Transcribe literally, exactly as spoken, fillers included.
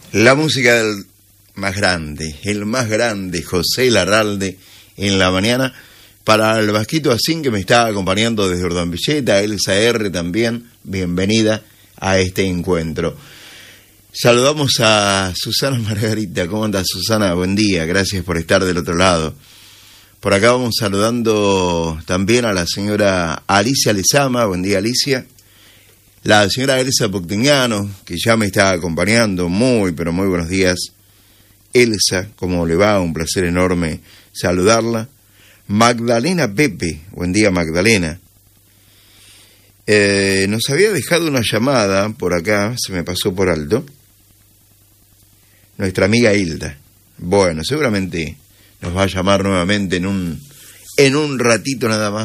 La música del más grande, el más grande, José Larralde, en la mañana, para el Vasquito Asín, que me está acompañando desde Ordonvilleta, Elsa R. también, bienvenida a este encuentro. Saludamos a Susana Margarita. ¿Cómo anda, Susana? Buen día, gracias por estar del otro lado. Por acá vamos saludando también a la señora Alicia Lezama. Buen día, Alicia. La señora Elsa Poctignano, que ya me está acompañando. Muy, pero muy buenos días. Elsa, ¿cómo le va? Un placer enorme saludarla. Magdalena Pepe. Buen día, Magdalena. Eh, nos había dejado una llamada por acá, se me pasó por alto. Nuestra amiga Hilda. Bueno, seguramente nos va a llamar nuevamente en un, en un ratito nada más.